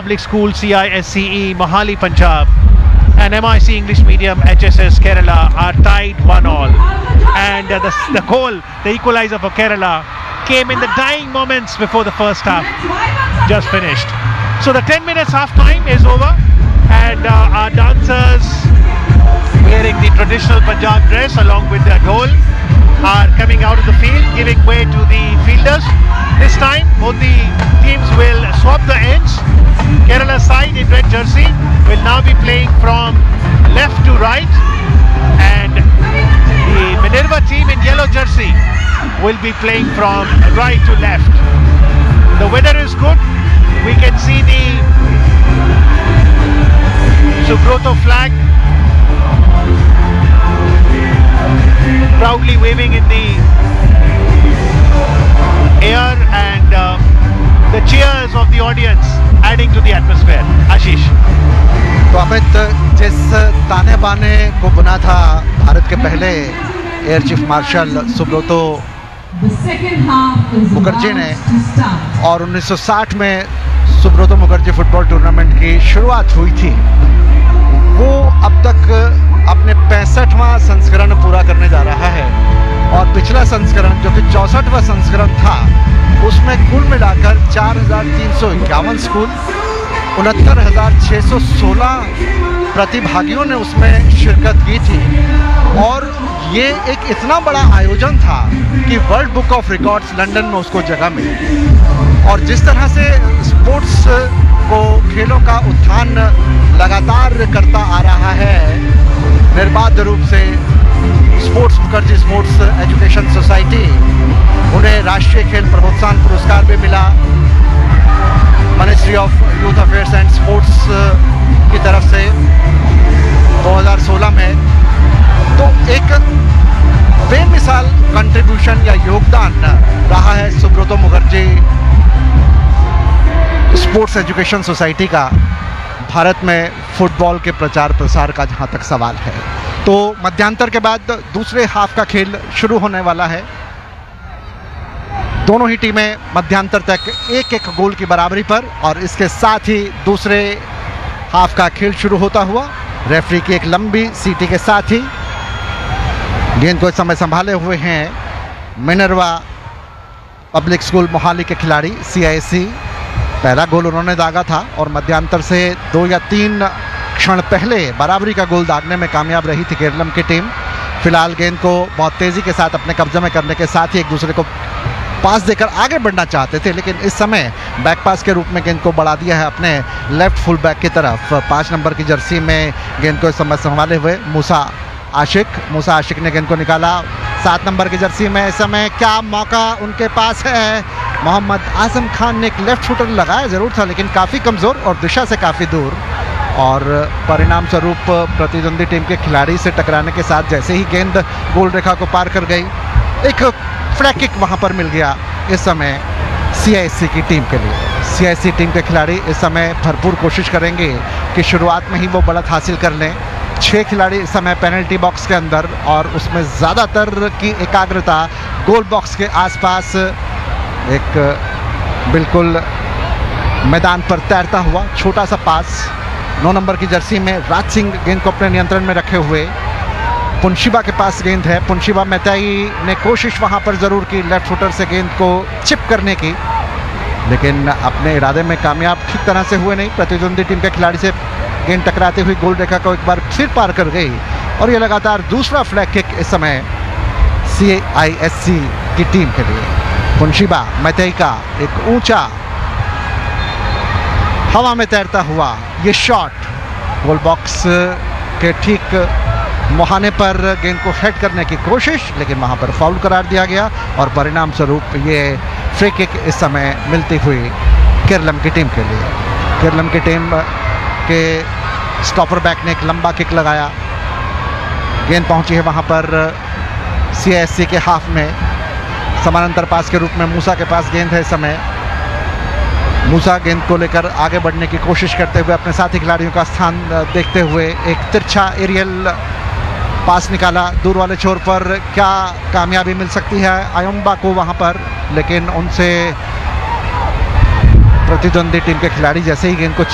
Public School CISCE Mohali Punjab and MIC English Medium HSS Kerala are tied 1-1, and the goal, the equalizer for Kerala, came in the dying moments before the first half just finished. So the 10 minutes half time is over, and our dancers wearing the traditional Punjab dress along with their dhol are coming out of the field, giving way to the fielders. This time both the teams will swap the ends. Kerala side in red jersey will now be playing from left to right, and the Minerva team in yellow jersey will be playing from right to left. The weather is good. We can see the Subroto flag proudly waving in the air, and the cheers of the audience adding to the atmosphere. Ashish. तो अमित, जिस ताने बाने को बुना था भारत के पहले air chief marshal Subroto Mukherjee ने, और 1960 में सुब्रोतो मुखर्जी फुटबॉल टूर्नामेंट की शुरुआत हुई थी, वो अब तक अपने 65वां संस्करण पूरा करने जा रहा है। और पिछला संस्करण जो कि 64वां संस्करण था, उसमें कुल मिलाकर 4,351 स्कूल, 69,616 प्रतिभागियों ने उसमें शिरकत की थी। और ये एक इतना बड़ा आयोजन था कि world book of records London में उसको जगह मिली। और जिस तरह से स्पोर्ट्स को, खेलों का उत्थान लगातार करता आ रहा है, निर्बाध रूप से sports Mukherjee sports education society, उन्हें राष्ट्रीय खेल प्रोत्साहन पुरस्कार भी मिला ministry of youth affairs and sports की तरफ से 2016 में। तो एक बेमिसाल कंट्रीब्यूशन या योगदान रहा है Subroto Mukherjee sports education society का भारत में फुटबॉल के प्रचार प्रसार का, जहां तक सवाल है। तो मध्यांतर के बाद दूसरे हाफ का खेल शुरू होने वाला है। दोनों ही टीमें मध्यांतर तक एक एक गोल की बराबरी पर, और इसके साथ ही दूसरे हाफ का खेल शुरू होता हुआ रेफरी की एक लंबी सीटी के साथ ही गेंद को इस समय संभाले हुए हैं मिनर्वा पब्लिक स्कूल मोहाली के खिलाड़ी CISC। पहला गोल उन्होंने दागा था, और मध्यांतर से 2 या 3 क्षण पहले बराबरी का गोल दागने में कामयाब रही थी केरलम की टीम। फिलहाल गेंद को बहुत तेज़ी के साथ अपने कब्जे में करने के साथ ही एक दूसरे को पास देकर आगे बढ़ना चाहते थे, लेकिन इस समय बैक पास के रूप में गेंद को बढ़ा दिया है अपने लेफ्ट फुल बैक की तरफ। 5 नंबर की जर्सी में गेंद को इस समय संभाले हुए मूसा आशिक ने गेंद को निकाला। 7 नंबर की जर्सी में इस समय क्या मौका उनके पास है। मोहम्मद आजम खान ने एक लेफ्ट फुटर लगाया ज़रूर था, लेकिन काफ़ी कमज़ोर और दिशा से काफ़ी दूर, और परिणाम स्वरूप प्रतिद्वंदी टीम के खिलाड़ी से टकराने के साथ जैसे ही गेंद गोल रेखा को पार कर गई, एक फ्लैग किक वहाँ पर मिल गया इस समय CISC की टीम के लिए। CISC टीम के खिलाड़ी इस समय भरपूर कोशिश करेंगे कि शुरुआत में ही वो बढ़त हासिल कर लें। 6 खिलाड़ी इस समय पेनल्टी बॉक्स के अंदर, और उसमें ज़्यादातर की एकाग्रता गोल बॉक्स के आसपास, एक बिल्कुल मैदान पर तैरता हुआ छोटा सा पास। 9 नंबर की जर्सी में राज सिंह गेंद को अपने नियंत्रण में रखे हुए पुनशिबा के पास गेंद है। पुनशिबा मेहताई ने कोशिश वहां पर ज़रूर की लेफ्ट फुटर से गेंद को चिप करने की, लेकिन अपने इरादे में कामयाब ठीक तरह से हुए नहीं। प्रतिद्वंदी टीम के खिलाड़ी से गेंद टकराते हुए गोल रेखा को एक बार फिर पार कर गई, और ये लगातार दूसरा फ्लैग किक इस समय CISC की टीम के लिए। पुनशिबा मेहताई का एक ऊंचा हवा में तैरता हुआ ये शॉट गोल बॉक्स के ठीक मुहाने पर गेंद को हेड करने की कोशिश, लेकिन वहां पर फाउल करार दिया गया, और परिणाम स्वरूप ये फ्री किक इस समय मिलती हुई केरलम की टीम के लिए। केरलम की टीम के स्टॉपर बैक ने एक लंबा किक लगाया, गेंद पहुंची है वहां पर CISC के हाफ में। समानांतर पास के रूप में मूसा के पास गेंद है इस समय। मूसा गेंद को लेकर आगे बढ़ने की कोशिश करते हुए अपने साथी खिलाड़ियों का स्थान देखते हुए एक तिरछा एरियल पास निकाला दूर वाले छोर पर। क्या कामयाबी मिल सकती है आयोम्बा को वहां पर, लेकिन उनसे प्रतिद्वंदी टीम के खिलाड़ी जैसे ही गेंद को